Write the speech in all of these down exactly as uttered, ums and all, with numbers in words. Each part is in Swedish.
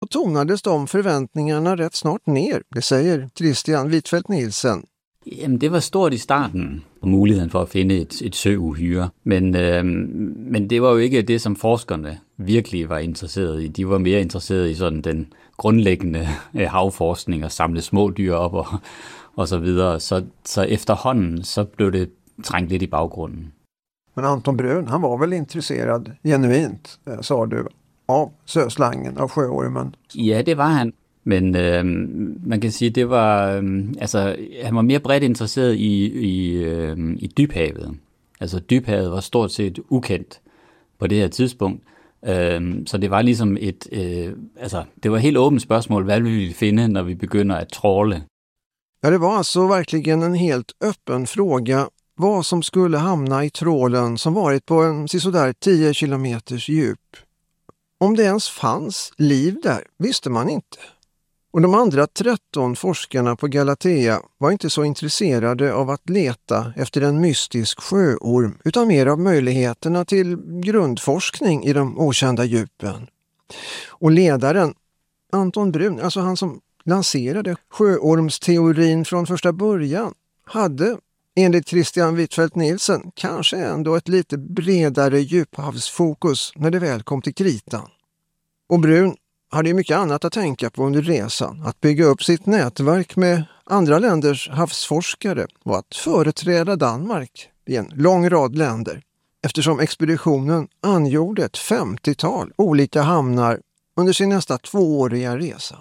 tonades de förväntningarna rätt snart ner, det säger Christian Hvitfeldt Nielsen. Jamen, det var stort i starten, muligheden for at finde et, et søuhyre, men, øh, men det var jo ikke det, som forskerne virkelig var interesseret i. De var mere interesseret i sådan den grundlæggende øh, havforskning og samle små dyr op og, og så videre. Så, så efterhånden så blev det trængt lidt i baggrunden. Men Anton Brun, han var väl intresserad genuint, sa du, av söslangen, av sjöormen? Ja, det var han. Men øh, man kan sige, det var, øh, altså, han var mere bredt interesseret i, i, øh, i dybhavet. Altså dybhavet var stort set ukendt på det her tidspunkt. Øh, så det var ligesom et, øh, altså, det var helt åbent spørgsmål, hvad vi ville finde, når vi begynder at tråle. Ja, det var alltså verkligen en helt öppen fråga vad som skulle hamna i trålen som varit på en sådär tio kilometers djup. Om det ens fanns liv där visste man inte. Och de andra tretton forskarna på Galatea var inte så intresserade av att leta efter en mystisk sjöorm utan mer av möjligheterna till grundforskning i de okända djupen. Och ledaren, Anton Brun, alltså han som lanserade sjöormsteorin från första början, hade enligt Christian Hvitfeldt Nielsen kanske ändå ett lite bredare djuphavsfokus när det väl kom till kritan. Och Brun hade ju mycket annat att tänka på under resan. Att bygga upp sitt nätverk med andra länders havsforskare och att företräda Danmark i en lång rad länder. Eftersom expeditionen angjorde ett femtiotal olika hamnar under sin nästa tvååriga resa.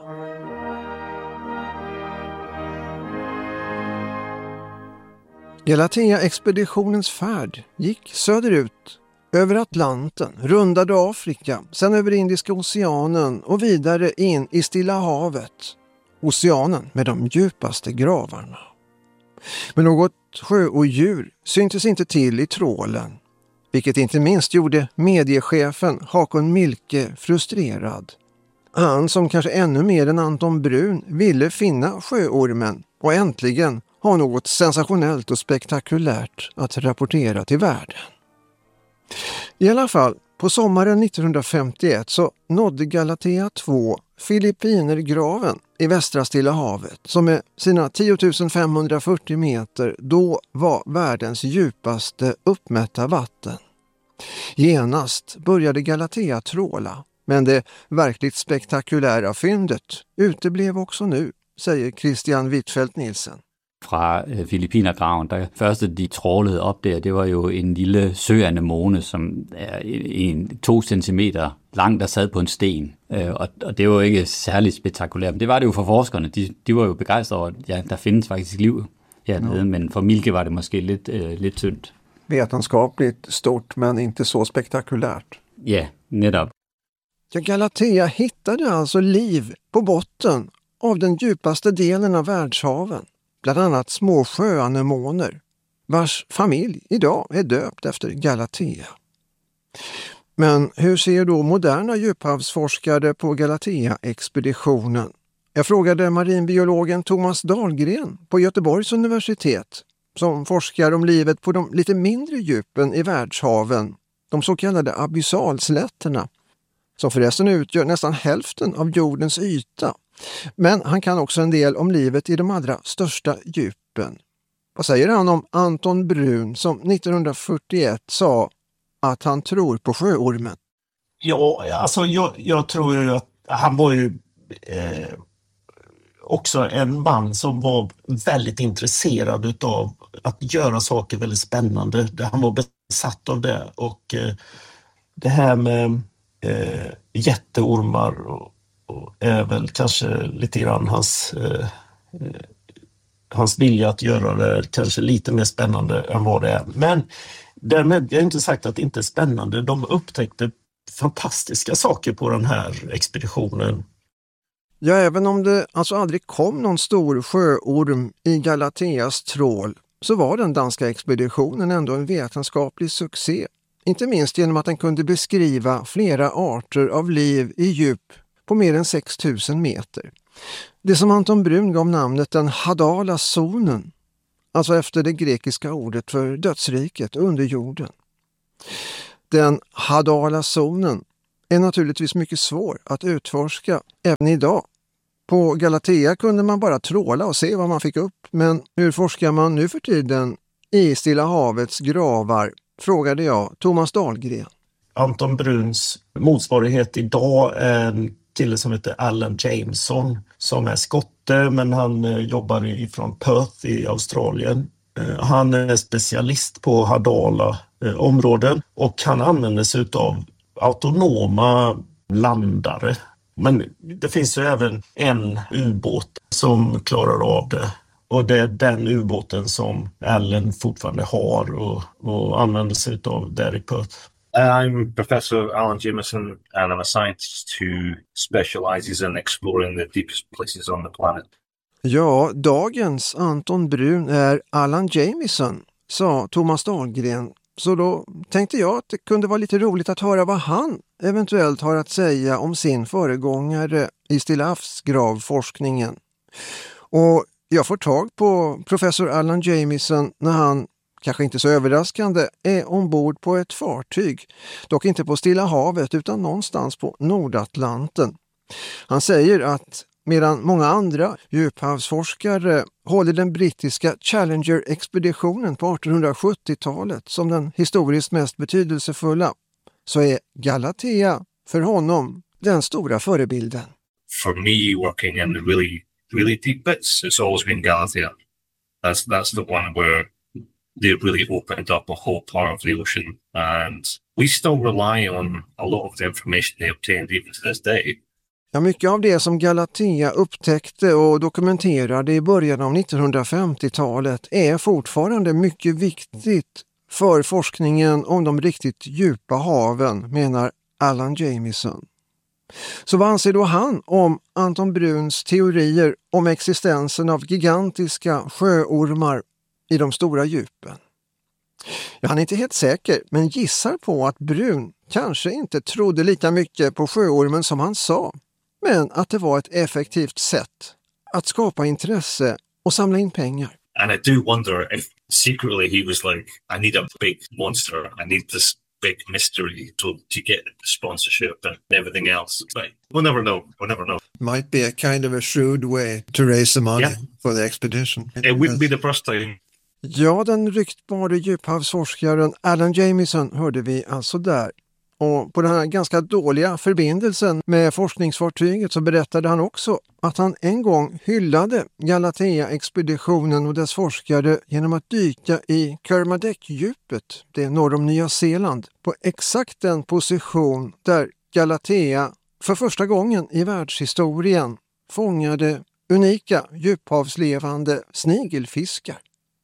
Galatea-expeditionens färd gick söderut över Atlanten, rundade Afrika, sen över Indiska oceanen och vidare in i Stilla havet. Oceanen med de djupaste gravarna. Men något sjöodjur syntes inte till i trålen, vilket inte minst gjorde mediechefen Hakon Milke frustrerad. Han som kanske ännu mer än Anton Brun ville finna sjöormen och äntligen ha något sensationellt och spektakulärt att rapportera till världen. I alla fall, på sommaren nittonhundrafemtioett så nådde Galatea två Filippinergraven i västra Stilla havet som med sina tio tusen femhundrafyrtio meter då var världens djupaste uppmätta vatten. Genast började Galatea tråla, men det verkligt spektakulära fyndet uteblev också nu, säger Christian Hvitfeldt Nielsen. Fra Filippinergraven, der første de trålede op der, det var jo en lille søanemone, som er en, to centimeter lang, der sad på en sten. Og, og det var jo ikke særligt spektakulært, men det var det jo for forskerne. De, de var jo begejstrede over, at ja, der findes faktisk liv hernede, ja. Men for Milke var det måske lidt, øh, lidt tyndt. Vetenskapligt stort, men inte så spektakulärt. Ja, netop. Ja, Galatea hittade alltså liv på botten av den djupaste delen av världshaven. Bland annat små sjöanemoner, vars familj idag är döpt efter Galatea. Men hur ser då moderna djuphavsforskare på Galatea-expeditionen? Jag frågade marinbiologen Thomas Dahlgren på Göteborgs universitet, som forskar om livet på de lite mindre djupen i världshaven, de så kallade abyssalslätterna, som förresten utgör nästan hälften av jordens yta. Men han kan också en del om livet i de allra största djupen. Vad säger han om Anton Brun som nittonhundrafyrtioett sa att han tror på sjöormen? Ja, alltså jag, jag tror ju att han var ju eh, också en man som var väldigt intresserad av att göra saker väldigt spännande. Han var besatt av det och eh, det här med eh, jätteormar och Och är väl kanske lite grann hans, eh, hans vilja att göra det kanske lite mer spännande än vad det är. Men därmed jag har inte sagt att det inte är spännande. De upptäckte fantastiska saker på den här expeditionen. Ja, även om det alltså aldrig kom någon stor sjöorm i Galateas trål så var den danska expeditionen ändå en vetenskaplig succé. Inte minst genom att den kunde beskriva flera arter av liv i djup på mer än sex tusen meter. Det som Anton Brun gav namnet den Hadala zonen, alltså efter det grekiska ordet för dödsriket under jorden. Den Hadala zonen är naturligtvis mycket svår att utforska även idag. På Galatea kunde man bara tråla och se vad man fick upp, men hur forskar man nu för tiden i Stilla havets gravar, frågade jag Thomas Dahlgren. Anton Bruns motsvarighet idag är en kille som heter Alan Jameson som är skotte, men han jobbar ifrån Perth i Australien. Han är specialist på hadala områden och han använder sig av autonoma landare. Men det finns ju även en ubåt som klarar av det. Och det är den ubåten som Alan fortfarande har och, och använder sig av där i Perth. I'm Professor Alan Jameson and I'm a scientist who specializes in exploring the deepest places on the planet. Ja, dagens Anton Brun är Alan Jameson, sa Thomas Dahlgren. Så då tänkte jag att det kunde vara lite roligt att höra vad han eventuellt har att säga om sin föregångare i Stilla havsgravforskningen. Och jag får tag på professor Alan Jameson när han, kanske inte så överraskande, är ombord på ett fartyg. Dock inte på Stilla havet utan någonstans på Nordatlanten. Han säger att medan många andra djuphavsforskare håller den brittiska Challenger-expeditionen på artonhundrasjuttiotalet som den historiskt mest betydelsefulla, så är Galatea för honom den stora förebilden. For me, working in the really, really deep bits, it's always been Galatea. That's, that's the one where they really opened up a whole part of the ocean, and we still rely on a lot of the information they obtained even to this day. Ja, mycket av det som Galatea upptäckte och dokumenterade i början av nittonhundrafemtiotalet är fortfarande mycket viktigt för forskningen om de riktigt djupa haven, menar Alan Jameson. Så vad anser då han om Anton Bruns teorier om existensen av gigantiska sjöormar i de stora djupen? Ja, han är inte helt säker, men gissar på att Brun kanske inte trodde lika mycket på sjöormen som han sa, men att det var ett effektivt sätt att skapa intresse och samla in pengar. And I do wonder if secretly he was like, I need a big monster, I need this big mystery to, to get sponsorship and everything else. But we'll never know, we'll never know. Might be a kind of a shrewd way to raise some money yeah. for the expedition. It wouldn't be the first time. Ja, den ryktbare djuphavsforskaren Alan Jameson hörde vi alltså där. Och på den här ganska dåliga förbindelsen med forskningsfartyget så berättade han också att han en gång hyllade Galatea-expeditionen och dess forskare genom att dyka i Kermadec-djupet, det är norr om Nya Zeeland, på exakt den position där Galatea för första gången i världshistorien fångade unika djuphavslevande snigelfiskar.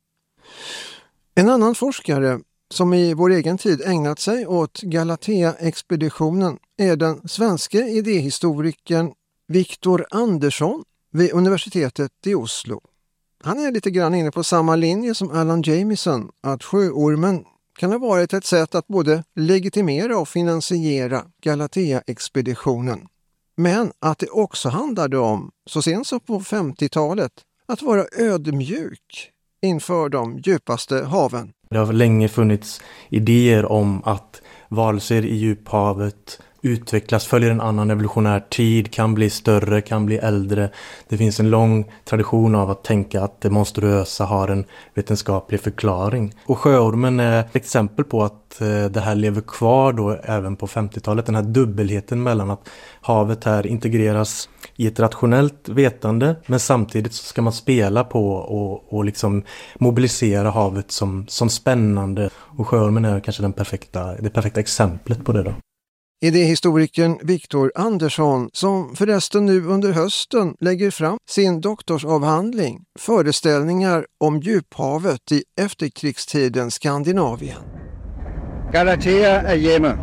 En annan forskare som i vår egen tid ägnat sig åt Galatea-expeditionen är den svenska idéhistorikern Viktor Andersson vid universitetet i Oslo. Han är lite grann inne på samma linje som Alan Jameson, att sjöormen kan ha varit ett sätt att både legitimera och finansiera Galatea-expeditionen. Men att det också handlade om, så sent som på femtiotalet, att vara ödmjuk inför de djupaste haven. Det har länge funnits idéer om att varelser i djuphavet utvecklas, följer en annan evolutionär tid, kan bli större, kan bli äldre. Det finns en lång tradition av att tänka att det monstruösa har en vetenskaplig förklaring. Och sjöormen är ett exempel på att det här lever kvar då även på femtiotalet. Den här dubbelheten mellan att havet här integreras i ett rationellt vetande, men samtidigt så ska man spela på och, och liksom mobilisera havet som, som spännande. Och sjöormen är kanske den perfekta, det perfekta exemplet på det då. Idéhistorikern Viktor Andersson, som förresten nu under hösten lägger fram sin doktorsavhandling Föreställningar om djuphavet i efterkrigstidens Skandinavien. Galatea är Yemen.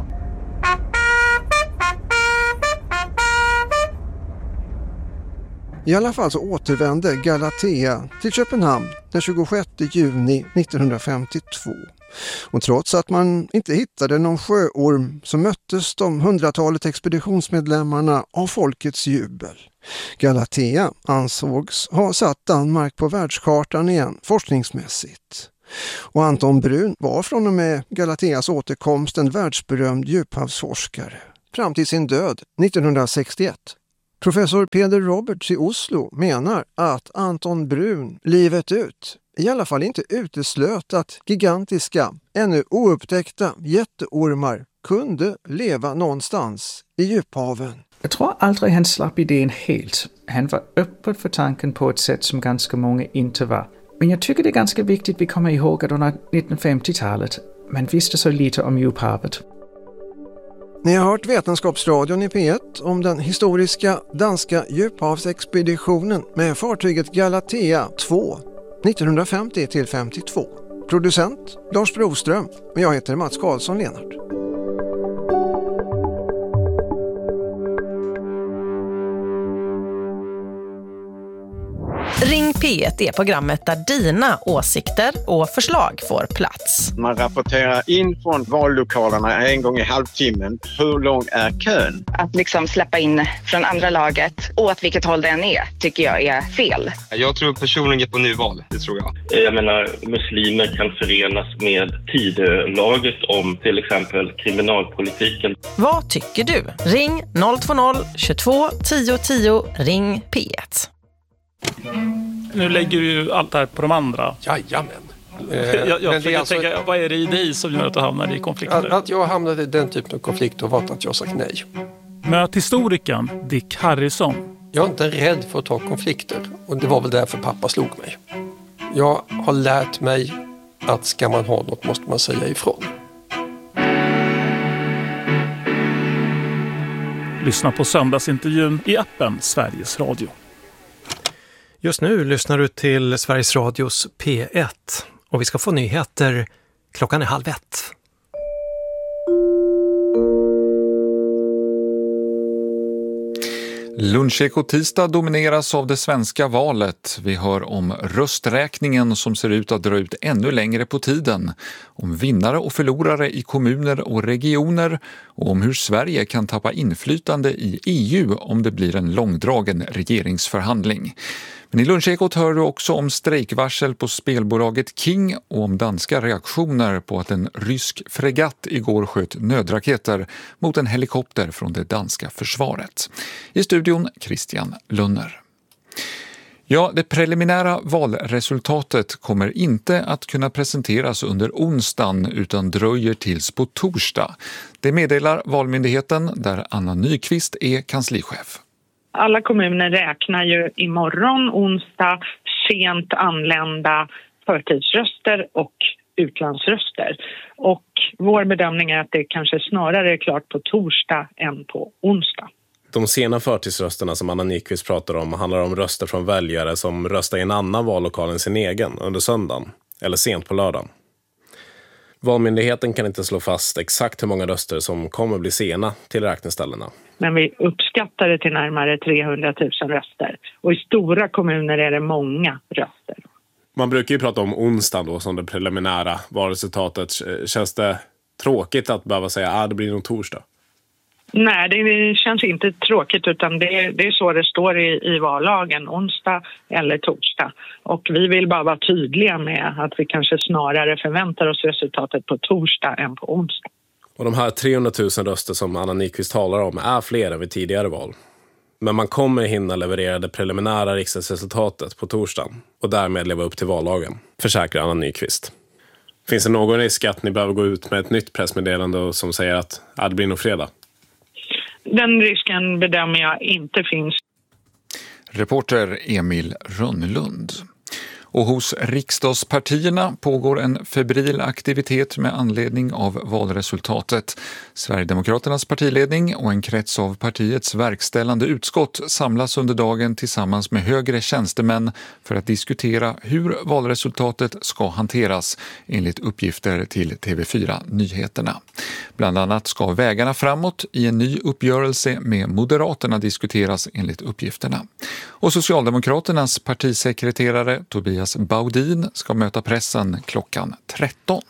I alla fall så återvände Galatea till Köpenhamn den tjugosjätte juni nittonhundrafemtiotvå. Och trots att man inte hittade någon sjöorm så möttes de hundratalet expeditionsmedlemmarna av folkets jubel. Galatea ansågs ha satt Danmark på världskartan igen forskningsmässigt. Och Anton Brun var från och med Galateas återkomst en världsberömd djuphavsforskare. fram till sin död nittonhundrasextioett. Professor Peder Roberts i Oslo menar att Anton Brun livet ut i alla fall inte uteslöt att gigantiska, ännu oupptäckta jätteormar kunde leva någonstans i djuphaven. Jag tror aldrig han slapp idén helt. Han var öppen för tanken på ett sätt som ganska många inte var. Men jag tycker det är ganska viktigt att vi kommer ihåg att under nittonhundrafemtiotalet man visste så lite om djuphavet. Ni har hört Vetenskapsradion i P ett om den historiska danska djuphavsexpeditionen med fartyget Galatea två nittonhundrafemtio till femtiotvå. Producent Lars Broström och jag heter Mats Karlsson Lenart. Ring P ett är programmet där dina åsikter och förslag får plats. Man rapporterar in från vallokalerna en gång i halvtimmen. Hur lång är kön? Att liksom släppa in från andra laget, oavsett vilket håll det än är, tycker jag är fel. Jag tror personligen på nyval, det tror jag. Jag menar, muslimer kan förenas med tidelaget om till exempel kriminalpolitiken. Vad tycker du? Ring noll två noll tjugotvå tio tio, ring P ett. Nu lägger du ju allt det här på de andra. Jajamän. Eh, jag jag försöker alltså, tänka, vad är det i dig som gör att du hamnar i konflikter? Att, att jag hamnade i den typen av konflikter var att jag sagt nej. Möt historikern Dick Harrison. Jag är inte rädd för att ta konflikter. Och det var väl därför pappa slog mig. Jag har lärt mig att ska man ha något måste man säga ifrån. Lyssna på söndagsintervjun i appen Sveriges Radio. Just nu lyssnar du till Sveriges Radios P ett och vi ska få nyheter klockan är halv ett. Luncheko tisdag domineras av det svenska valet. Vi hör om rösträkningen som ser ut att dra ut ännu längre på tiden. Om vinnare och förlorare i kommuner och regioner och om hur Sverige kan tappa inflytande i E U om det blir en långdragen regeringsförhandling. Men i Lunchekot hör du också om strejkvarsel på spelbolaget King och om danska reaktioner på att en rysk fregatt igår sköt nödraketer mot en helikopter från det danska försvaret. I studion Christian Lunner. Ja, det preliminära valresultatet kommer inte att kunna presenteras under onsdagen utan dröjer tills på torsdag. Det meddelar Valmyndigheten där Anna Nyqvist är kanslichef. Alla kommuner räknar ju imorgon, onsdag, sent anlända förtidsröster och utlandsröster. Och vår bedömning är att det kanske snarare är klart på torsdag än på onsdag. De sena förtidsrösterna som Anna Nyqvist pratar om handlar om röster från väljare som röstar i en annan vallokal än sin egen under söndagen eller sent på lördagen. Valmyndigheten kan inte slå fast exakt hur många röster som kommer bli sena till räkneställena. Men vi uppskattar det till närmare trehundratusen röster. Och i stora kommuner är det många röster. Man brukar ju prata om onsdag då som det preliminära valresultatet. Känns det tråkigt att behöva säga att ah, det blir nog torsdag? Nej, det känns inte tråkigt utan det är, det är så det står i, i vallagen, onsdag eller torsdag. Och vi vill bara vara tydliga med att vi kanske snarare förväntar oss resultatet på torsdag än på onsdag. Och de här trehundratusen röster som Anna Nyqvist talar om är fler än vid tidigare val. Men man kommer hinna leverera det preliminära riksdagsresultatet på torsdagen och därmed leva upp till vallagen, försäkrar Anna Nyqvist. Finns det någon risk att ni behöver gå ut med ett nytt pressmeddelande som säger att ah, det blir nog fredag? Den risken bedömer jag inte finns. Reporter Emil Rönnlund. Och hos riksdagspartierna pågår en febril aktivitet med anledning av valresultatet. Sverigedemokraternas partiledning och en krets av partiets verkställande utskott samlas under dagen tillsammans med högre tjänstemän för att diskutera hur valresultatet ska hanteras enligt uppgifter till T V fyra Nyheterna. Bland annat ska vägarna framåt i en ny uppgörelse med Moderaterna diskuteras enligt uppgifterna. Och Socialdemokraternas partisekreterare Tobias Baudin ska möta pressen klockan tretton.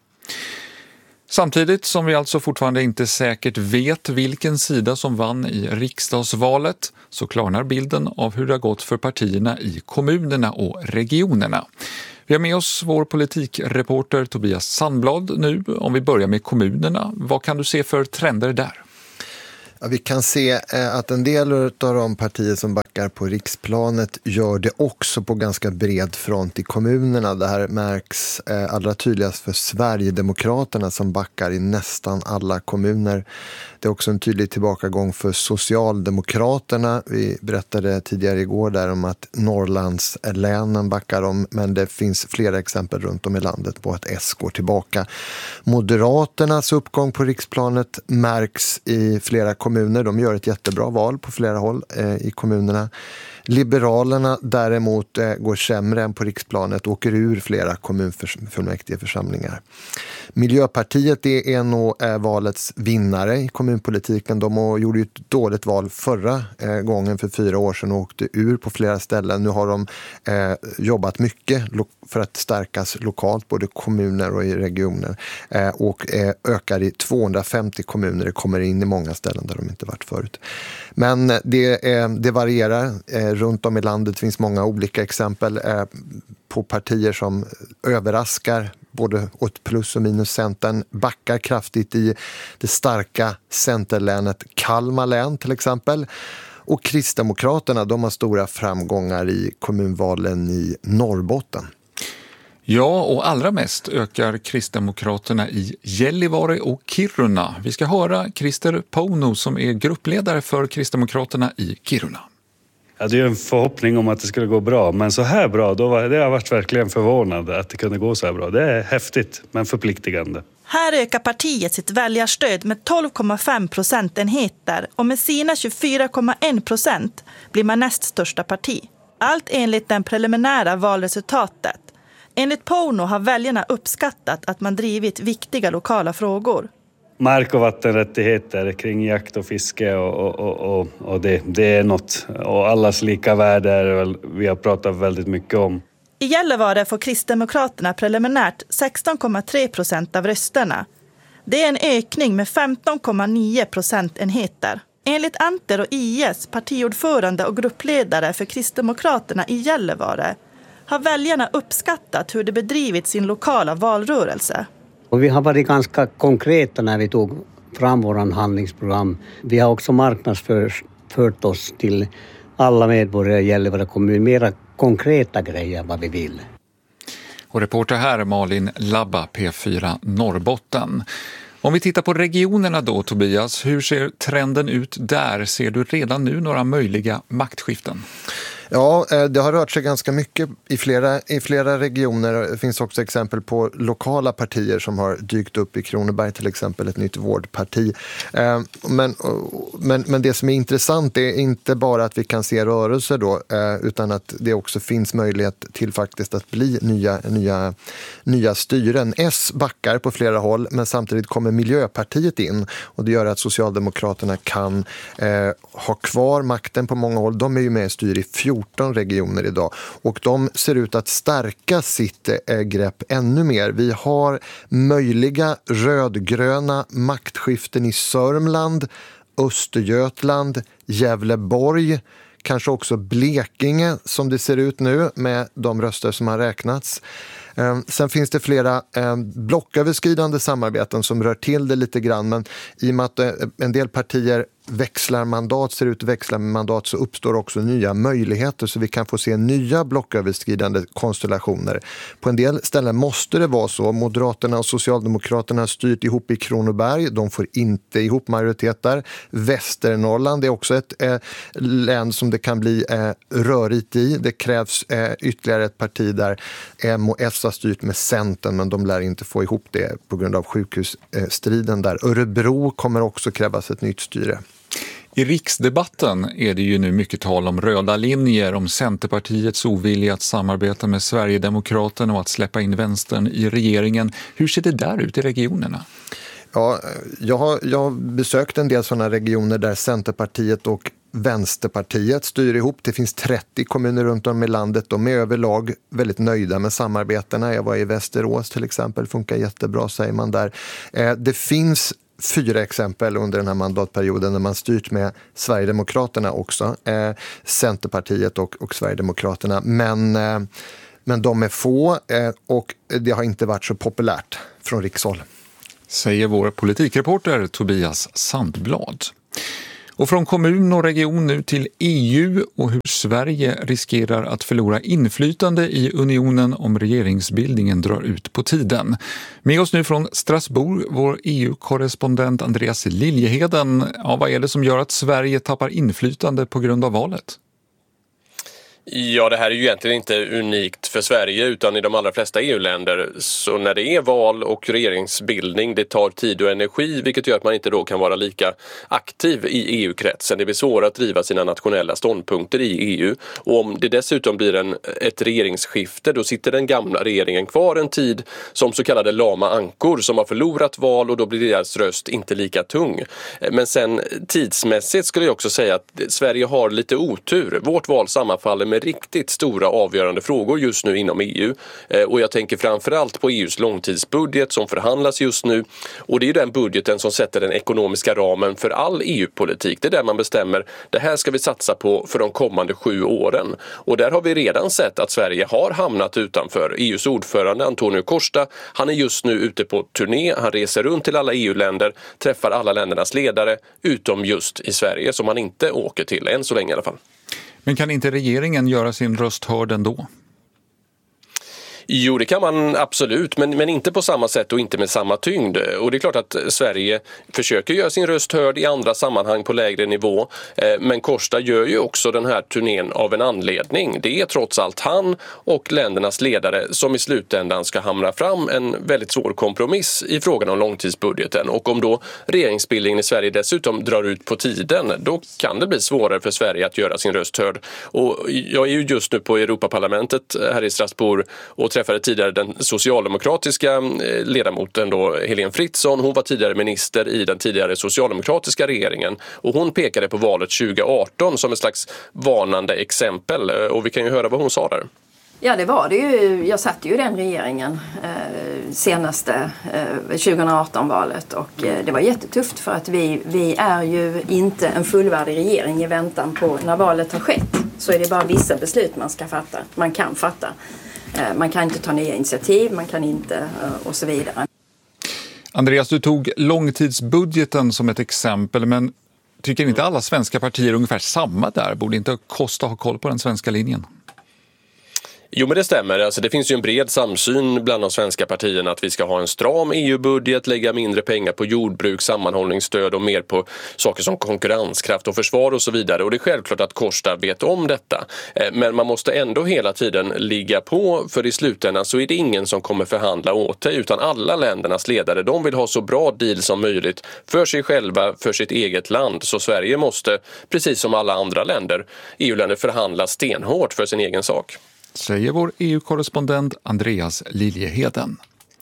Samtidigt som vi alltså fortfarande inte säkert vet vilken sida som vann i riksdagsvalet så klarnar bilden av hur det har gått för partierna i kommunerna och regionerna. Vi har med oss vår politikreporter Tobias Sandblad nu. Om vi börjar med kommunerna, vad kan du se för trender där? Ja, vi kan se att en del av de partier som backar på riksplanet gör det också på ganska bred front i kommunerna. Det här märks allra tydligast för Sverigedemokraterna som backar i nästan alla kommuner. Det är också en tydlig tillbakagång för Socialdemokraterna. Vi berättade tidigare igår där om att Norrlandslänen backar om, men det finns flera exempel runt om i landet på att S går tillbaka. Moderaternas uppgång på riksplanet märks i flera kommuner. De gör ett jättebra val på flera håll eh, i kommunerna. Liberalerna däremot eh, går sämre än på riksplanet och åker ur flera kommunfullmäktigeförsamlingar. Miljöpartiet är, är nog eh, valets vinnare i kommunpolitiken. De gjorde ju ett dåligt val förra eh, gången för fyra år sedan och åkte ur på flera ställen. Nu har de eh, jobbat mycket lo- för att stärkas lokalt, både kommuner och i regioner. Eh, och eh, ökar i tvåhundrafemtio kommuner. Det kommer in i många ställen där de inte varit förut. Men det, eh, det varierar. Eh, runt om i landet finns många olika exempel eh, på partier som överraskar både åt plus och minus Centern, backar kraftigt i det starka centerlänet Kalmar län till exempel. Och Kristdemokraterna, de har stora framgångar i kommunvalen i Norrbotten. Ja, och allra mest ökar Kristdemokraterna i Gällivare och Kiruna. Vi ska höra Christer Pauno som är gruppledare för Kristdemokraterna i Kiruna. Jag hade ju en förhoppning om att det skulle gå bra, men så här bra, då var, det har varit verkligen förvånande att det kunde gå så här bra. Det är häftigt, men förpliktigande. Här ökar partiet sitt väljarstöd med tolv komma fem procentenheter och med sina tjugofyra komma en procent blir man näst största parti. Allt enligt den preliminära valresultatet. Enligt Pauno har väljarna uppskattat att man drivit viktiga lokala frågor. Mark- och vattenrättigheter kring jakt och fiske och, och, och, och det, det är något. Och allas lika värde är väl, vi har pratat väldigt mycket om. I Gällivare får Kristdemokraterna preliminärt sexton komma tre procent av rösterna. Det är en ökning med femton komma nio procentenheter. Enligt Anter och I S, partiordförande och gruppledare för Kristdemokraterna i Gällivare, har väljarna uppskattat hur det bedrivit sin lokala valrörelse. Och vi har varit ganska konkreta när vi tog fram våran handlingsprogram. Vi har också marknadsfört oss till alla medborgare i Gällivare kommun. Mera konkreta grejer vad vi vill. Och reporter här Malin Labba, P fyra Norrbotten. Om vi tittar på regionerna då, Tobias, hur ser trenden ut där? Ser du redan nu några möjliga maktskiften? Ja, det har rört sig ganska mycket i flera, i flera regioner. Det finns också exempel på lokala partier som har dykt upp i Kronoberg, till exempel ett nytt vårdparti. Men, men, men det som är intressant är inte bara att vi kan se rörelser då, utan att det också finns möjlighet till faktiskt att bli nya, nya, nya styren. S backar på flera håll, men samtidigt kommer Miljöpartiet in och det gör att Socialdemokraterna kan eh, ha kvar makten på många håll. De är ju med i styr i fjorton regioner idag och de ser ut att stärka sitt eh, grepp ännu mer. Vi har möjliga rödgröna maktskiften i Sörmland, Östergötland, Gävleborg, kanske också Blekinge som det ser ut nu med de röster som har räknats. Sen finns det flera blocköverskridande samarbeten som rör till det lite grann, men i och med att en del partier växlar mandat, ser ut att växla mandat, så uppstår också nya möjligheter så vi kan få se nya blocköverskridande konstellationer. På en del ställen måste det vara så. Moderaterna och Socialdemokraterna har styrt ihop i Kronoberg. De får inte ihop majoritet där. Västernorrland är också ett eh, län som det kan bli eh, rörigt i. Det krävs eh, ytterligare ett parti där M och S har styrt med Centern, men de lär inte få ihop det på grund av sjukhusstriden där. Örebro kommer också krävas ett nytt styre. I riksdebatten är det ju nu mycket tal om röda linjer, om Centerpartiets ovilja att samarbeta med Sverigedemokraterna och att släppa in vänstern i regeringen. Hur ser det där ut i regionerna? Ja, jag har, jag har besökt en del sådana regioner där Centerpartiet och Vänsterpartiet styr ihop. Det finns trettio kommuner runt om i landet. De är överlag väldigt nöjda med samarbetena. Jag var i Västerås till exempel. Funkar jättebra, säger man där. Det finns fyra exempel under den här mandatperioden när man styrt med Sverigedemokraterna också. Eh, Centerpartiet och, och Sverigedemokraterna. Men, eh, men de är få eh, och det har inte varit så populärt från rikshåll. Säger vår politikreporter Tobias Sandblad. Och från kommun och region nu till E U och hur Sverige riskerar att förlora inflytande i unionen om regeringsbildningen drar ut på tiden. Med oss nu från Strasbourg, vår E U-korrespondent Andreas Liljeheden. Ja, vad är det som gör att Sverige tappar inflytande på grund av valet? Ja, det här är ju egentligen inte unikt för Sverige utan i de allra flesta E U-länder. Så när det är val och regeringsbildning, det tar tid och energi, vilket gör att man inte då kan vara lika aktiv i E U-kretsen. Det blir svårare att driva sina nationella ståndpunkter i E U. Och om det dessutom blir en, ett regeringsskifte, då sitter den gamla regeringen kvar en tid som så kallade lama ankor som har förlorat val, och då blir deras röst inte lika tung. Men sen tidsmässigt skulle jag också säga att Sverige har lite otur. Vårt val sammanfaller med riktigt stora avgörande frågor just nu inom E U. Eh, och jag tänker framförallt på E U:s långtidsbudget som förhandlas just nu. Och det är den budgeten som sätter den ekonomiska ramen för all E U-politik. Det är där man bestämmer, det här ska vi satsa på för de kommande sju åren. Och där har vi redan sett att Sverige har hamnat utanför. E U:s ordförande Antonio Costa, han är just nu ute på turné. Han reser runt till alla E U-länder, träffar alla ländernas ledare, utom just i Sverige som han inte åker till, än så länge i alla fall. Men kan inte regeringen göra sin röst hörd ändå? Jo, det kan man absolut, men, men inte på samma sätt och inte med samma tyngd. Och det är klart att Sverige försöker göra sin röst hörd i andra sammanhang på lägre nivå. Eh, men Costa gör ju också den här turnén av en anledning. Det är trots allt han och ländernas ledare som i slutändan ska hamra fram en väldigt svår kompromiss i frågan om långtidsbudgeten. Och om då regeringsbildningen i Sverige dessutom drar ut på tiden, då kan det bli svårare för Sverige att göra sin röst hörd. Och jag är ju just nu på Europaparlamentet här i Strasbourg och träffade tidigare den socialdemokratiska ledamoten då, Helene Fritzon. Hon var tidigare minister i den tidigare socialdemokratiska regeringen. Och hon pekade på valet tjugo arton som ett slags varnande exempel. Och vi kan ju höra vad hon sa där. Ja, det var det ju. Jag satt ju i den regeringen eh, senaste eh, tjugo arton-valet och eh, det var jättetufft för att vi, vi är ju inte en fullvärdig regering i väntan på när valet har skett. Så är det bara vissa beslut man ska fatta, man kan fatta. Eh, man kan inte ta nya initiativ, man kan inte eh, och så vidare. Andreas, du tog långtidsbudgeten som ett exempel, men tycker inte alla svenska partier ungefär samma där? Borde inte Costa ha koll på den svenska linjen? Jo, men det stämmer. Alltså, det finns ju en bred samsyn bland de svenska partierna att vi ska ha en stram E U-budget, lägga mindre pengar på jordbruk, sammanhållningsstöd och mer på saker som konkurrenskraft och försvar och så vidare. Och det är självklart att Costa vet om detta. Men man måste ändå hela tiden ligga på, för i slutändan så är det ingen som kommer förhandla åt dig, utan alla ländernas ledare, de vill ha så bra deal som möjligt för sig själva, för sitt eget land. Så Sverige måste, precis som alla andra länder, E U-länder, förhandla stenhårt för sin egen sak. Säger vår E U-korrespondent Andreas Liljeheden.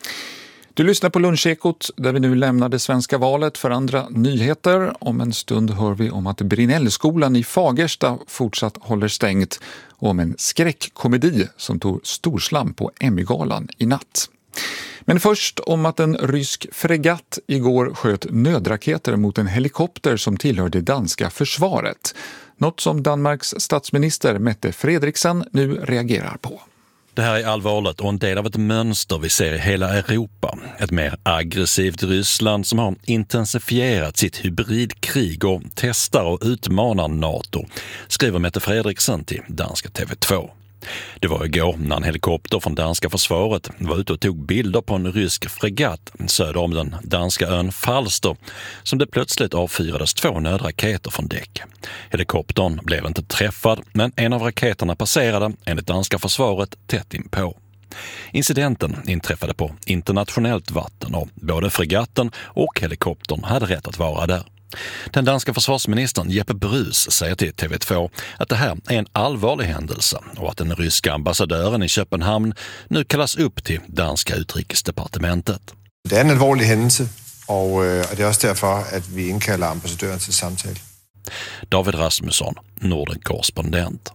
Du lyssnar på Lunchekot där vi nu lämnar det svenska valet för andra nyheter. Om en stund hör vi om att Brinnellskolan i Fagersta fortsatt håller stängt och om en skräckkomedi som tog storslam på Emmy-galan i natt. Men först om att en rysk fregatt igår sköt nödraketer mot en helikopter som tillhör det danska försvaret. Något som Danmarks statsminister Mette Frederiksen nu reagerar på. Det här är allvarligt och en del av ett mönster vi ser i hela Europa. Ett mer aggressivt Ryssland som har intensifierat sitt hybridkrig och testar och utmanar NATO, skriver Mette Frederiksen till danska T V två. Det var igår när en helikopter från danska försvaret var ute och tog bilder på en rysk fregatt söder om den danska ön Falster som det plötsligt avfyrades två nödraketer från däck. Helikoptern blev inte träffad, men en av raketerna passerade enligt danska försvaret tätt inpå. Incidenten inträffade på internationellt vatten och både fregatten och helikoptern hade rätt att vara där. Den danska försvarsministern Jeppe Bruus säger till T V två att det här är en allvarlig händelse och att den ryska ambassadören i Köpenhamn nu kallas upp till danska utrikesdepartementet. Det är en allvarlig händelse och det är också därför att vi inkallar ambassadören till samtal. David Rasmusson, Norden-korrespondent.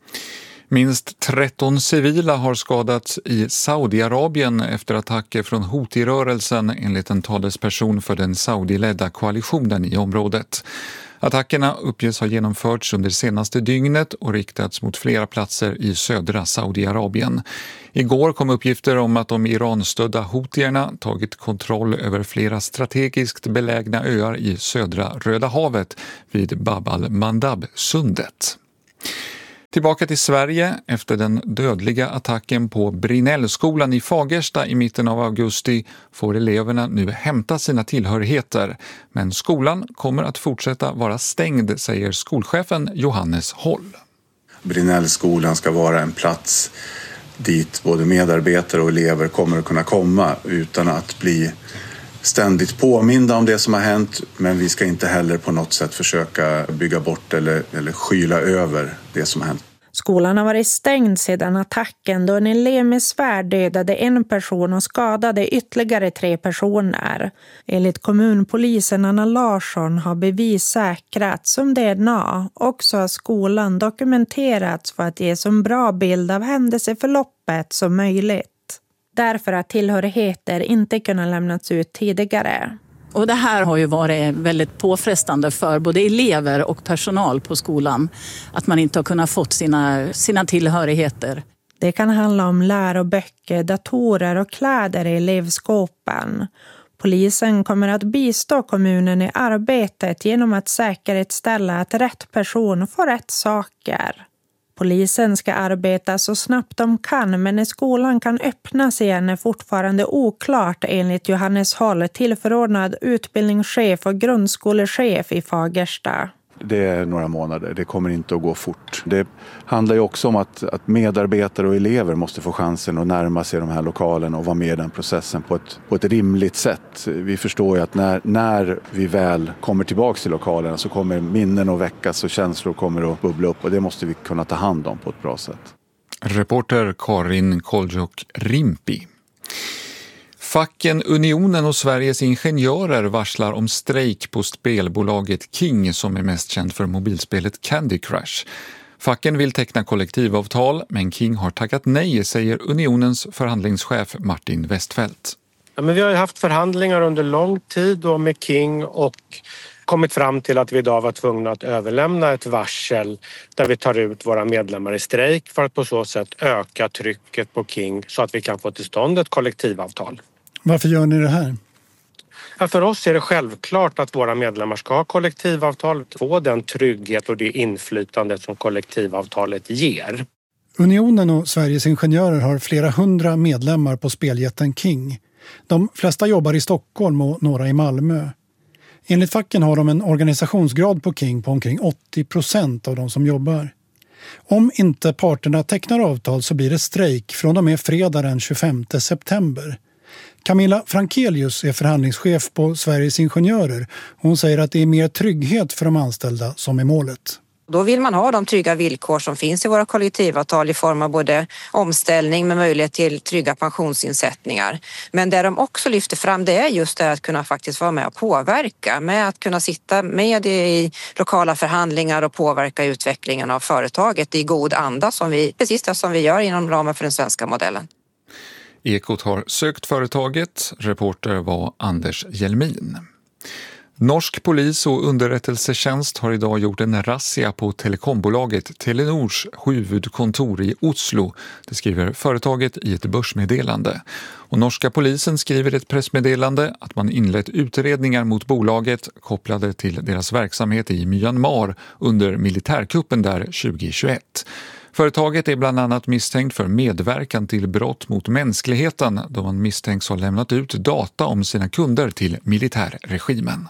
Minst tretton civila har skadats i Saudiarabien efter attacker från Houthi-rörelsen enligt en talesperson för den Saudi-ledda koalitionen i området. Attackerna uppges ha genomförts under senaste dygnet och riktats mot flera platser i södra Saudiarabien. Igår kom uppgifter om att de Iranstödda houtierna tagit kontroll över flera strategiskt belägna öar i södra Röda havet vid Bab al-Mandab-sundet. Tillbaka till Sverige. Efter den dödliga attacken på Brinellskolan i Fagersta i mitten av augusti får eleverna nu hämta sina tillhörigheter. Men skolan kommer att fortsätta vara stängd, säger skolchefen Johannes Håll. Brinellskolan ska vara en plats dit både medarbetare och elever kommer att kunna komma utan att bli ständigt påminda om det som har hänt, men vi ska inte heller på något sätt försöka bygga bort eller, eller skyla över det som har hänt. Skolan har varit stängd sedan attacken då en elev med svärd dödade en person och skadade ytterligare tre personer. Enligt kommunpolisen Anna Larsson har bevis säkrats som D N A. Också har skolan dokumenterats för att ge så bra bild av händelseförloppet som möjligt. Därför att tillhörigheter inte kunnat lämnats ut tidigare. Och det här har ju varit väldigt påfrestande för både elever och personal på skolan. Att man inte har kunnat fått sina, sina tillhörigheter. Det kan handla om läroböcker, datorer och kläder i elevskåpen. Polisen kommer att bistå kommunen i arbetet genom att säkerställa att rätt person får rätt saker. Polisen ska arbeta så snabbt de kan, men när skolan kan öppnas igen är fortfarande oklart enligt Johannes Håll, tillförordnad utbildningschef och grundskolechef i Fagersta. Det är några månader, det kommer inte att gå fort. Det handlar ju också om att, att medarbetare och elever måste få chansen att närma sig de här lokalerna och vara med i den processen på ett, på ett rimligt sätt. Vi förstår ju att när, när vi väl kommer tillbaka till lokalerna så kommer minnen att väckas och känslor kommer att bubbla upp och det måste vi kunna ta hand om på ett bra sätt. Reporter Karin Koljuk-Rimpi. Facken Unionen och Sveriges ingenjörer varslar om strejk på spelbolaget King som är mest känd för mobilspelet Candy Crush. Facken vill teckna kollektivavtal men King har tackat nej, säger Unionens förhandlingschef Martin Westfeldt. Ja, men vi har ju haft förhandlingar under lång tid då med King och kommit fram till att vi idag var tvungna att överlämna ett varsel där vi tar ut våra medlemmar i strejk för att på så sätt öka trycket på King så att vi kan få till stånd ett kollektivavtal. Varför gör ni det här? Ja, för oss är det självklart att våra medlemmar ska ha kollektivavtal, få den trygghet och det inflytande som kollektivavtalet ger. Unionen och Sveriges ingenjörer har flera hundra medlemmar på speljätten King. De flesta jobbar i Stockholm och några i Malmö. Enligt facken har de en organisationsgrad på King på omkring åttio procent av de som jobbar. Om inte parterna tecknar avtal så blir det strejk från och med fredag den tjugofemte september. Camilla Frankelius är förhandlingschef på Sveriges ingenjörer. Hon säger att det är mer trygghet för de anställda som är målet. Då vill man ha de trygga villkor som finns i våra kollektivavtal i form av både omställning med möjlighet till trygga pensionsinsättningar. Men det de också lyfter fram det är just det att kunna faktiskt vara med och påverka. Med att kunna sitta med i lokala förhandlingar och påverka utvecklingen av företaget i god anda, som vi, precis det som vi gör inom ramen för den svenska modellen. Ekot har sökt företaget. Reporter var Anders Hjelmin. Norsk polis och underrättelsetjänst har idag gjort en razzia på telekombolaget Telenors huvudkontor i Oslo. Det skriver företaget i ett börsmeddelande. Och norska polisen skriver i ett pressmeddelande att man inlett utredningar mot bolaget kopplade till deras verksamhet i Myanmar under militärkuppen där tjugohundratjugoett. Företaget är bland annat misstänkt för medverkan till brott mot mänskligheten då man misstänks ha lämnat ut data om sina kunder till militärregimen.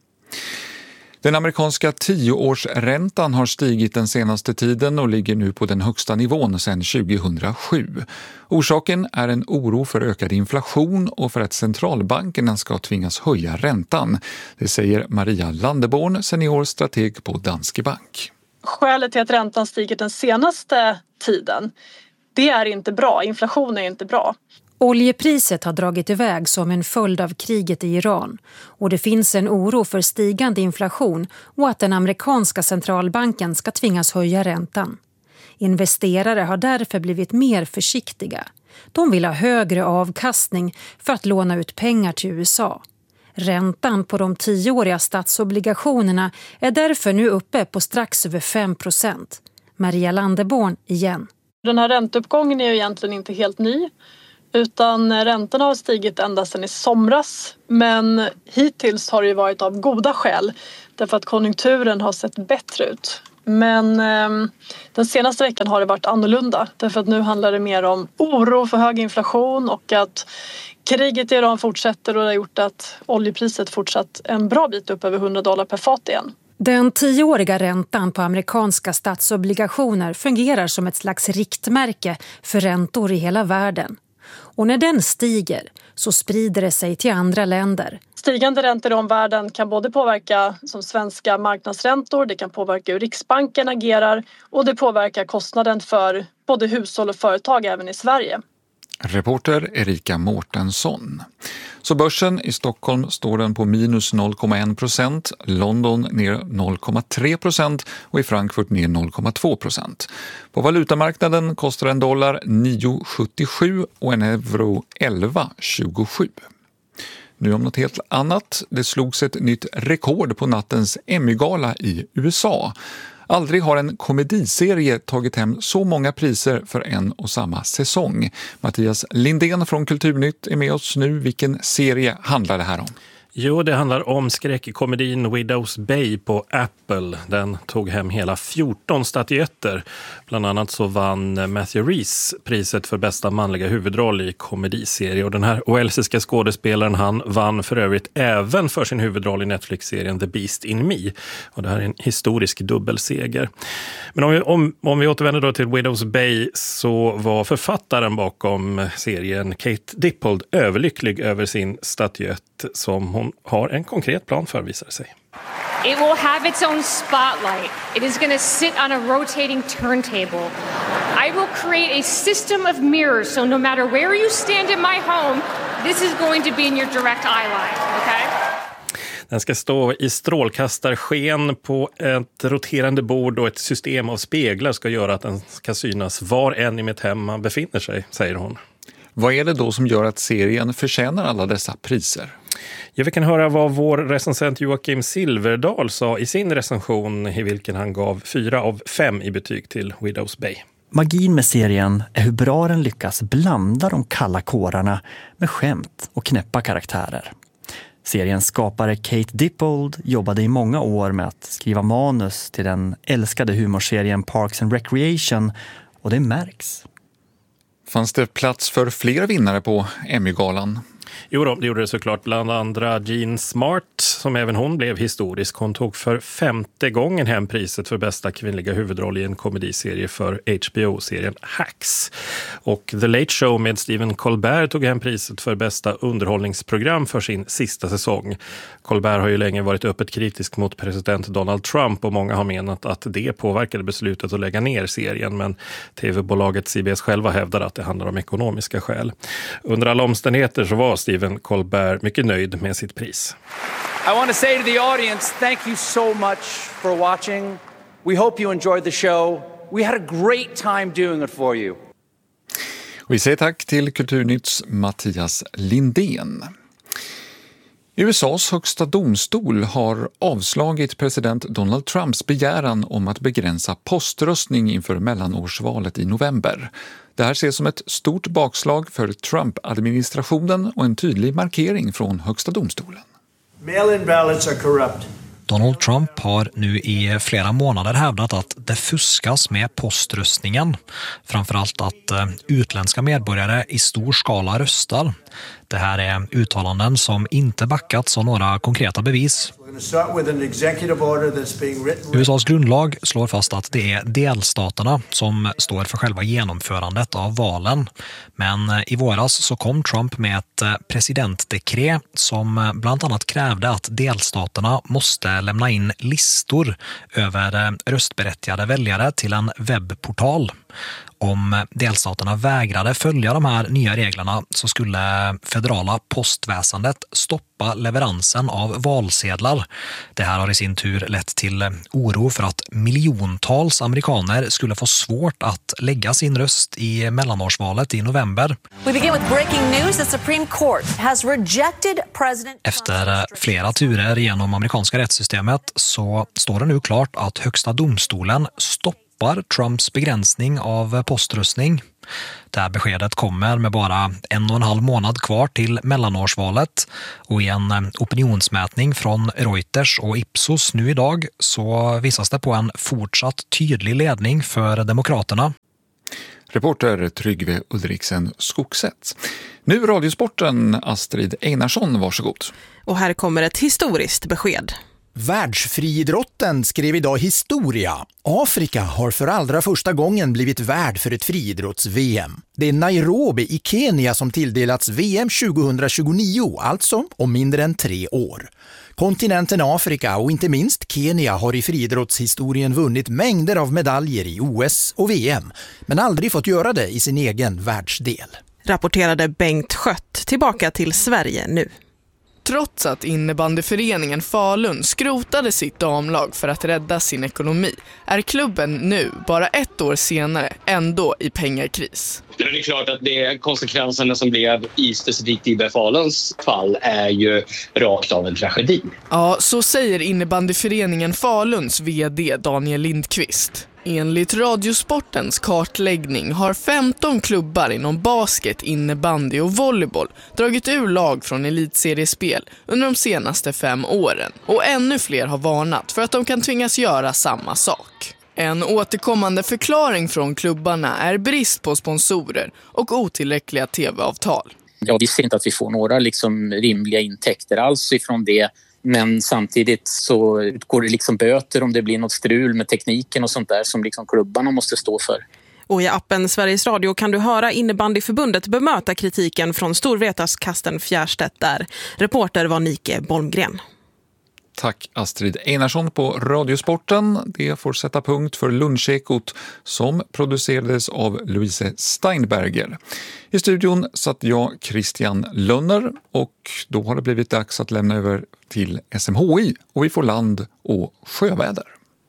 Den amerikanska tioårsräntan har stigit den senaste tiden och ligger nu på den högsta nivån sedan tjugohundrasju. Orsaken är en oro för ökad inflation och för att centralbankerna ska tvingas höja räntan. Det säger Maria Landeborn, seniorstrateg på Danske Bank. Skälet till att räntan stiger den senaste tiden, det är inte bra. Inflation är inte bra. Oljepriset har dragit iväg som en följd av kriget i Iran och det finns en oro för stigande inflation och att den amerikanska centralbanken ska tvingas höja räntan. Investerare har därför blivit mer försiktiga. De vill ha högre avkastning för att låna ut pengar till U S A. Räntan på de tioåriga statsobligationerna är därför nu uppe på strax över fem procent. Maria Landeborn igen. Den här ränteuppgången är ju egentligen inte helt ny, utan räntorna har stigit ända sedan i somras. Men hittills har det ju varit av goda skäl, därför att konjunkturen har sett bättre ut. Men eh, den senaste veckan har det varit annorlunda, därför att nu handlar det mer om oro för hög inflation och att kriget i Iran fortsätter, och det har gjort att oljepriset fortsatt en bra bit upp över hundra dollar per fat igen. Den tioåriga räntan på amerikanska statsobligationer fungerar som ett slags riktmärke för räntor i hela världen. Och när den stiger så sprider det sig till andra länder. Stigande räntor i omvärlden kan både påverka som svenska marknadsräntor, det kan påverka hur Riksbanken agerar och det påverkar kostnaden för både hushåll och företag även i Sverige. Reporter Erika Mårtensson. Så börsen i Stockholm står den på minus noll komma en procent, London ner noll komma tre procent och i Frankfurt ner noll komma två procent. På valutamarknaden kostar en dollar nio komma sjuttiosju och en euro elva komma tjugosju. Nu om något helt annat. Det slogs ett nytt rekord på nattens Emmy-gala i U S A. Aldrig har en komediserie tagit hem så många priser för en och samma säsong. Mattias Lindén från Kulturnytt är med oss nu. Vilken serie handlar det här om? Jo, det handlar om skräckkomedin Widow's Bay på Apple. Den tog hem hela fjorton statyetter. Bland annat så vann Matthew Rhys priset för bästa manliga huvudroll i komediserie. Och den här walesiska skådespelaren, han vann för övrigt även för sin huvudroll i Netflix-serien The Beast in Me. Och det här är en historisk dubbelseger. Men om vi, om, om vi återvänder då till Widow's Bay, så var författaren bakom serien Kate Dippold överlycklig över sin statyett som hon har en konkret plan för, visar sig. It will have its own spotlight. It is going to sit on a rotating turntable. I will create a system of mirrors, so no matter where you stand in my home, this is going to be in your direct eye line, okay? Den ska stå i strålkastarsken på ett roterande bord, och ett system av speglar ska göra att den ska synas var än i mitt hem man befinner sig, säger hon. Vad är det då som gör att serien förtjänar alla dessa priser? Ja, vi kan höra vad vår recensent Joakim Silverdal sa i sin recension, i vilken han gav fyra av fem i betyg till Widow's Bay. Magin med serien är hur bra den lyckas blanda de kalla kårarna med skämt och knäppa karaktärer. Seriens skapare Kate Dippold jobbade i många år med att skriva manus till den älskade humorserien Parks and Recreation, och det märks. Fanns det plats för fler vinnare på Emmy-galan? Jo då, det gjorde det såklart. Bland andra Jean Smart, som även hon blev historisk. Hon tog för femte gången hem priset för bästa kvinnliga huvudroll i en komediserie för H B O-serien Hacks. Och The Late Show med Stephen Colbert tog hem priset för bästa underhållningsprogram för sin sista säsong. Colbert har ju länge varit öppet kritisk mot president Donald Trump, och många har menat att det påverkade beslutet att lägga ner serien, men tv-bolaget C B S själva hävdar att det handlar om ekonomiska skäl. Under alla omständigheter så var Stephen Colbert mycket nöjd med sitt pris. I want to say to the audience, thank you so much for watching. We hope you enjoyed the show. We had a great time doing it for you. Vi säger tack till Kulturnytts Mattias Lindén. U S A:s högsta domstol har avslagit president Donald Trumps begäran om att begränsa poströstning inför mellanårsvalet i november. Det här ses som ett stort bakslag för Trump-administrationen och en tydlig markering från högsta domstolen. Mail-in ballots are corrupt. Donald Trump har nu i flera månader hävdat att det fuskas med poströstningen. Framförallt att utländska medborgare i stor skala röstar. Det här är uttalanden som inte backats av några konkreta bevis. U S A:s grundlag slår fast att det är delstaterna som står för själva genomförandet av valen. Men i våras så kom Trump med ett presidentdekret som bland annat krävde att delstaterna måste lämna in listor över röstberättigade väljare till en webbportal. Om delstaterna vägrade följa de här nya reglerna så skulle federala postväsendet stoppa leveransen av valsedlar. Det här har i sin tur lett till oro för att miljontals amerikaner skulle få svårt att lägga sin röst i mellanårsvalet i november. We begin with breaking news. The Supreme Court has rejected President Efter flera turer genom amerikanska rättssystemet så står det nu klart att högsta domstolen stoppar Trumps begränsning av poströstning. Det här beskedet kommer med bara en och en halv månad kvar till mellanårsvalet, och i en opinionsmätning från Reuters och Ipsos nu idag så visas det på en fortsatt tydlig ledning för demokraterna. Reporter Tryggve Ulriksen Skogsätt. Nu Radiosporten, Astrid Einarsson, varsågod. Och här kommer ett historiskt besked. Världsfriidrotten skrev idag historia. Afrika har för allra första gången blivit värd för ett friidrotts-V M. Det är Nairobi i Kenya som tilldelats V M tjugohundratjugonio, alltså om mindre än tre år. Kontinenten Afrika och inte minst Kenya har i friidrottshistorien vunnit mängder av medaljer i O S och V M, men aldrig fått göra det i sin egen världsdel. Rapporterade Bengt Skött, tillbaka till Sverige nu. Trots att innebandyföreningen Falun skrotade sitt damlag för att rädda sin ekonomi är klubben nu, bara ett år senare, ändå i pengakris. Det är klart att det konsekvenserna som blev i specifikt I B F Faluns fall är ju rakt av en tragedi. Ja, så säger innebandyföreningen Faluns vd Daniel Lindqvist. Enligt Radiosportens kartläggning har femton klubbar inom basket, innebandy och volleyboll dragit ur lag från elitseriespel under de senaste fem åren. Och ännu fler har varnat för att de kan tvingas göra samma sak. En återkommande förklaring från klubbarna är brist på sponsorer och otillräckliga tv-avtal. Ja, vi ser inte att vi får några liksom rimliga intäkter alls ifrån det. Men samtidigt så utgår det liksom böter om det blir något strul med tekniken och sånt där som liksom klubbarna måste stå för. Och i appen Sveriges Radio kan du höra innebandyförbundet bemöta kritiken från storvetarskasten Fjärstedt där. Reporter var Nike Bolmgren. Tack Astrid Einarsson på Radiosporten. Det får sätta punkt för Lunchekot som producerades av Louise Steinberger. I studion satt jag, Christian Lönner, och då har det blivit dags att lämna över till S M H I och vi får land- och sjöväder.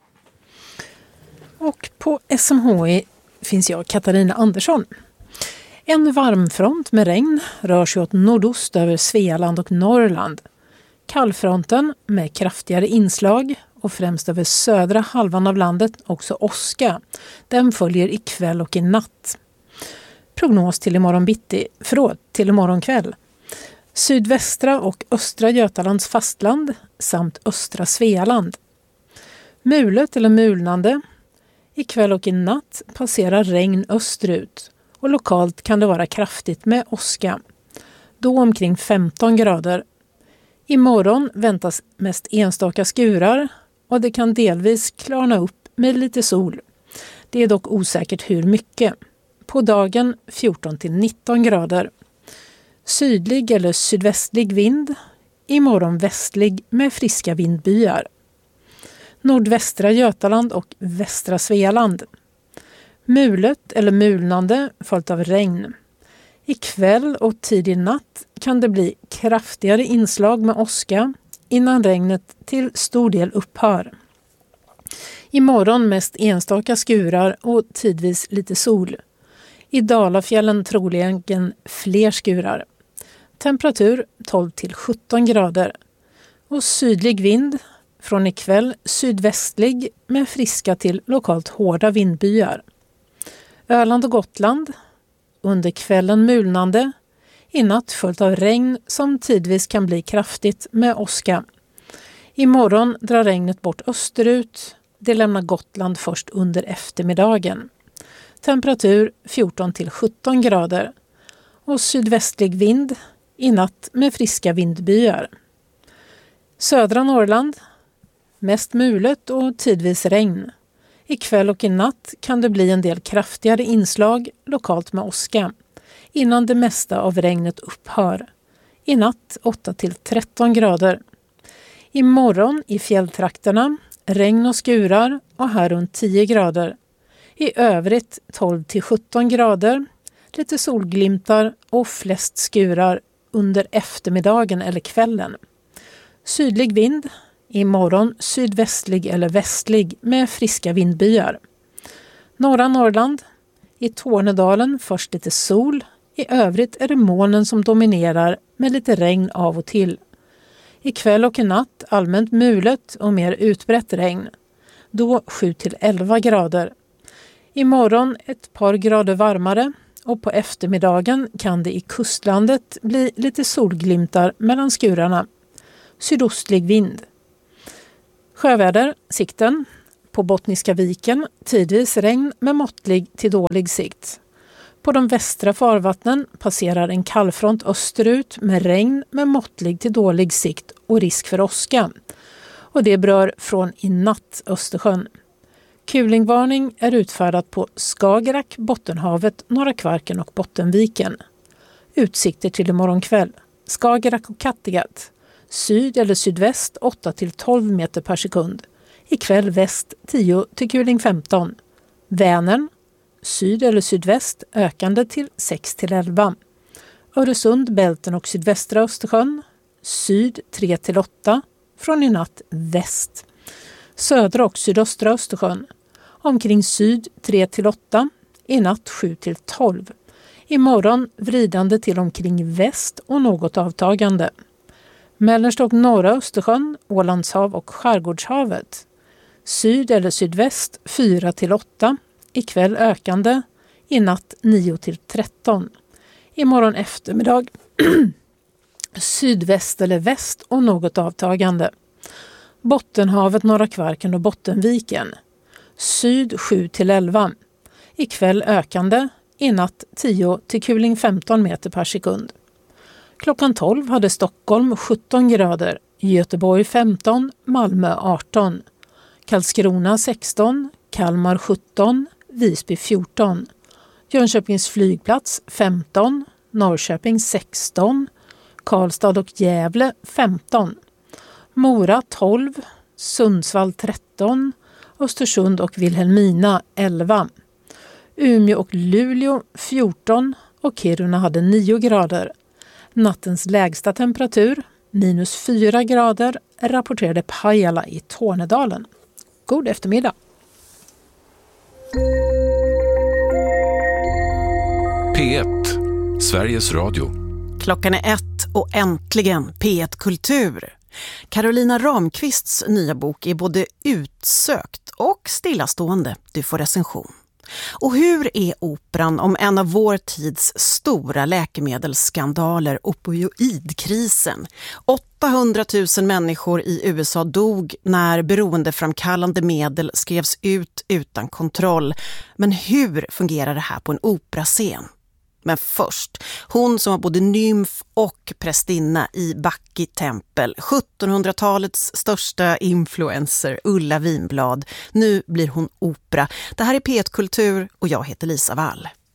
Och på S M H I finns jag, Katarina Andersson. En varmfront med regn rör sig åt nordost över Svealand och Norrland. Kallfronten med kraftigare inslag och främst över södra halvan av landet också åska. Den följer ikväll och i natt. Prognos till imorgon bitti, förlåt, till imorgon kväll. Sydvästra och östra Götalands fastland samt östra Svealand. Mulet eller mulnande. Ikväll och i natt passerar regn österut och lokalt kan det vara kraftigt med åska. Då omkring femton grader. Imorgon väntas mest enstaka skurar och det kan delvis klarna upp med lite sol. Det är dock osäkert hur mycket. På dagen fjorton till nitton grader. Sydlig eller sydvästlig vind. Imorgon västlig med friska vindbyar. Nordvästra Götaland och västra Svealand. Mulet eller mulnande följt av regn. Ikväll och tidig natt kan det bli kraftigare inslag med åska innan regnet till stor del upphör. Imorgon mest enstaka skurar och tidvis lite sol. I Dalafjällen troligen fler skurar. Temperatur tolv till sjutton grader. Och sydlig vind från ikväll sydvästlig med friska till lokalt hårda vindbyar. Öland och Gotland. Under kvällen mulnande. I natt följt av regn som tidvis kan bli kraftigt med åska. Imorgon drar regnet bort österut. Det lämnar Gotland först under eftermiddagen. Temperatur fjorton till sjutton grader. Och sydvästlig vind i natt med friska vindbyar. Södra Norrland. Mest mulet och tidvis regn. Ikväll och i natt kan det bli en del kraftigare inslag lokalt med åska. Innan det mesta av regnet upphör. I natt åtta till tretton grader. Imorgon i fjälltrakterna regn och skurar och här runt tio grader. I övrigt tolv till sjutton grader, lite solglimtar och flest skurar under eftermiddagen eller kvällen. Sydlig vind, imorgon sydvästlig eller västlig med friska vindbyar. Norra Norrland, i Tornedalen först lite sol, i övrigt är det molnen som dominerar med lite regn av och till. I kväll och i natt allmänt mulet och mer utbrett regn, då sju till elva grader. Imorgon ett par grader varmare och på eftermiddagen kan det i kustlandet bli lite solglimtar mellan skurarna. Sydostlig vind. Sjöväder, sikten. På Bottniska viken tidvis regn med måttlig till dålig sikt. På de västra farvattnen passerar en kallfront österut med regn med måttlig till dålig sikt och risk för åska. Och det berör från i natt Östersjön. Kulingvarning är utfärdat på Skagerrak, Bottenhavet, Norra Kvarken och Bottenviken. Utsikter till imorgon kväll. Skagerrak och Kattegatt. Syd eller sydväst åtta till tolv meter per sekund. Ikväll väst tio till kuling femton. Vänern. Syd eller sydväst ökande till sex till elva. Öresund, Bälten och sydvästra Östersjön. Syd tre till åtta. Från i natt väst. Södra och sydöstra Östersjön. Omkring syd tre till åtta. I natt sju till tolv. Imorgon vridande till omkring väst och något avtagande. Mellersta och norra Östersjön, Ålandshav och Skärgårdshavet. Syd eller sydväst fyra till åtta. Ikväll ökande. I natt nio till tretton. Imorgon eftermiddag sydväst eller väst och något avtagande. Bottenhavet, Norra Kvarken och Bottenviken. Syd sju till elva. Ikväll ökande. I natt tio till kuling femton meter per sekund. Klockan tolv hade Stockholm sjutton grader, Göteborg femton, Malmö arton, Karlskrona sexton, Kalmar sjutton, Visby fjorton, Jönköpings flygplats femton, Norrköping sexton, Karlstad och Gävle femton, Mora tolv, Sundsvall tretton, Östersund och Vilhelmina elva, Umeå och Luleå fjorton och Kiruna hade nio grader. Nattens lägsta temperatur, minus fyra grader, rapporterade Pajala i Tornedalen. God eftermiddag! P ett, Sveriges Radio. Klockan är ett och äntligen P ett Kultur. Carolina Ramqvists nya bok är både utsökt och stillastående. Du får recension. Och hur är operan om en av vår tids stora läkemedelsskandaler, opioidkrisen? åttahundratusen människor i U S A dog när beroendeframkallande medel skrevs ut utan kontroll. Men hur fungerar det här på en operascen? Men först, hon som var både nymf och prästinna i Backi tempel, sjuttonhundratalets största influencer, Ulla Vinblad. Nu blir hon opera. Det här är P ett Kultur och jag heter Lisa Wall.